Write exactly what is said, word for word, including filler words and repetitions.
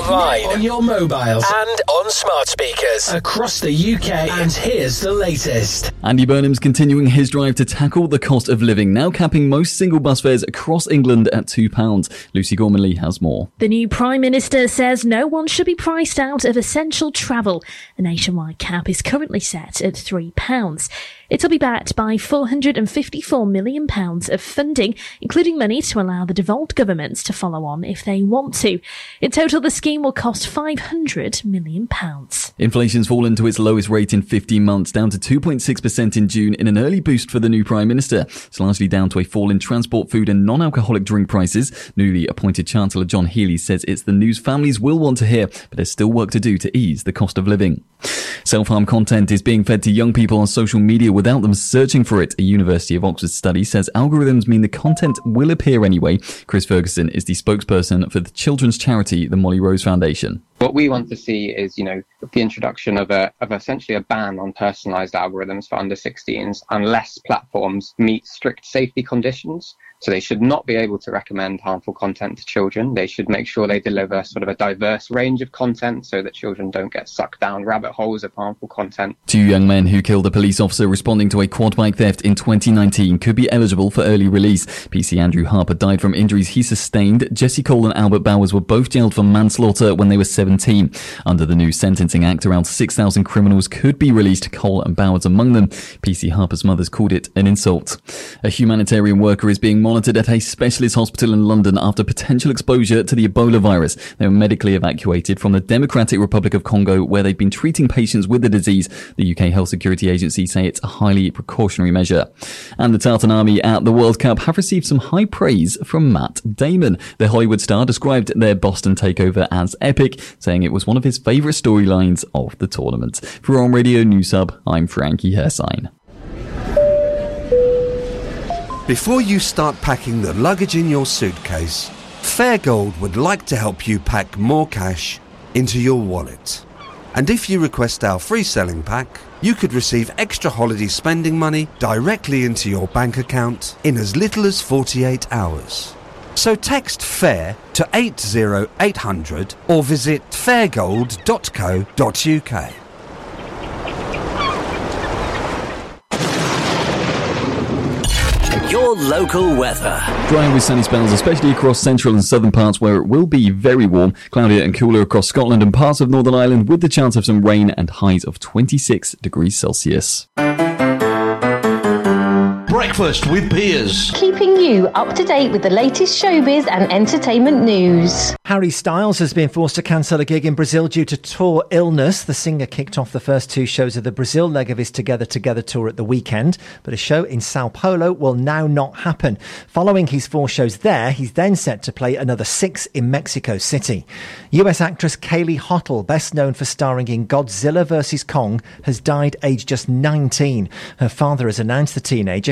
online, on your mobiles, and on smart speakers across the U K. And here's the latest. Andy Burnham's continuing his drive to tackle the cost of living, now capping most single bus fares across England at two pounds. Lucy Gormanley has more. The new Prime Minister says no one should be priced out of essential travel. A nationwide cap is currently set at three pounds. It'll be backed by four hundred fifty-four million pounds of funding, including money to allow the devolved governments to follow on if they want to. In total, the scheme will cost five hundred million pounds. Inflation's fallen to its lowest rate in fifteen months, down to two point six percent in June, in an early boost for the new Prime Minister. It's largely down to a fall in transport, food and non-alcoholic drink prices. Newly appointed Chancellor John Healey says it's the news families will want to hear, but there's still work to do to ease the cost of living. Self-harm content is being fed to young people on social media without them searching for it. A University of Oxford study says algorithms mean the content will appear anyway. Chris Ferguson is the spokesperson for the children's charity, the Molly Rose Foundation. What we want to see is, you know, the introduction of a of essentially a ban on personalised algorithms for under sixteens unless platforms meet strict safety conditions. So they should not be able to recommend harmful content to children. They should make sure they deliver sort of a diverse range of content so that children don't get sucked down rabbit holes of harmful content. Two young men who killed a police officer responding to a quad bike theft in twenty nineteen could be eligible for early release. P C Andrew Harper died from injuries he sustained. Jesse Cole and Albert Bowers were both jailed for manslaughter when they were seventeen. Under the new Sentencing Act, around six thousand criminals could be released, Cole and Bowers among them. P C Harper's mother's called it an insult. A humanitarian worker is being monitored at a specialist hospital in London after potential exposure to the Ebola virus. They were medically evacuated from the Democratic Republic of Congo, where they've been treating patients with the disease. The U K Health Security Agency say it's a highly precautionary measure. And the Tartan Army at the World Cup have received some high praise from Matt Damon. The Hollywood star described their Boston takeover as epic, saying it was one of his favourite storylines of the tournament. For On Radio News Hub, I'm Frankie Hersine. Before you start packing the luggage in your suitcase, Fairgold would like to help you pack more cash into your wallet. And if you request our free selling pack, you could receive extra holiday spending money directly into your bank account in as little as forty-eight hours. So text FAIR to eight zero eight hundred or visit fairgold dot co dot uk. Your local weather. Dry with sunny spells, especially across central and southern parts where it will be very warm. Cloudier and cooler across Scotland and parts of Northern Ireland with the chance of some rain and highs of twenty-six degrees Celsius. Breakfast with Piers. Keeping you up to date with the latest showbiz and entertainment news. Harry Styles has been forced to cancel a gig in Brazil due to tour illness. The singer kicked off the first two shows of the Brazil leg of his Together Together tour at the weekend, but a show in Sao Paulo will now not happen. Following his four shows there, he's then set to play another six in Mexico City. U S actress Kaylee Hottle, best known for starring in Godzilla versus Kong, has died aged just nineteen. Her father has announced the teenager